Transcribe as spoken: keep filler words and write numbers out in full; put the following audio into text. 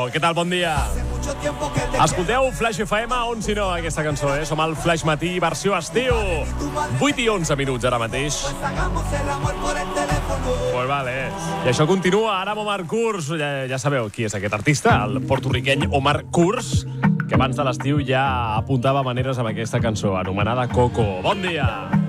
Què tal? Bon dia. Escolteu Flash F M, on si no, aquesta cançó, eh? Som al Flash Matí, versió estiu. vuit i onze minuts ara mateix. Pues vale. I això continua ara amb Omar Kurz. Ja, ja sabeu qui és aquest artista, el porto-riqueny Omar Kurz, que abans de l'estiu ja apuntava maneres amb aquesta cançó, anomenada Coco. Bon dia.